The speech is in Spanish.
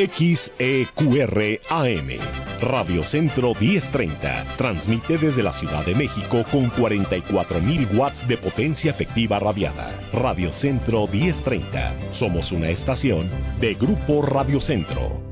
XEQR-AM, Radio Centro 1030, transmite desde la Ciudad de México con 44,000 watts de potencia efectiva radiada. Radio Centro 1030, somos una estación de Grupo Radio Centro.